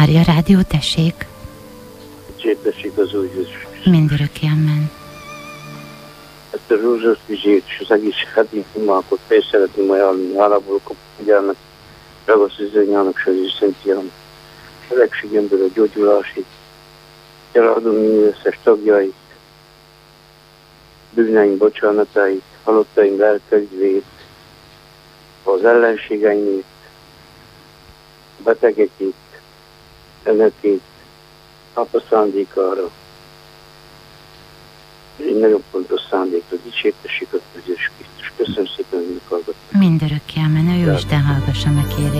Mária Rádió, tessék. Dicsértessék az Úr Jézus Krisztus. Mindörökké, amen. Ezt a rózsaszín vizsét és az egész heti imákat fel szeretném ajánlani, hálából kapott figyelmet, ragasz üzőnyának, s az ő szent fiam. Öregségemből a gyógyulásig, családom összes tagjait, bűneink bocsánatáit, halottaink lelkeidvét, az ellenségeinkét, betegekét, önökét, apa szándékára, egy nagyon fontos szándékra, dicsértessék az Jézus Krisztus. Köszönöm szépen, hogy meghallgattak. Mindörökké, amen. Ő Isten hallgassa meg, kérjük.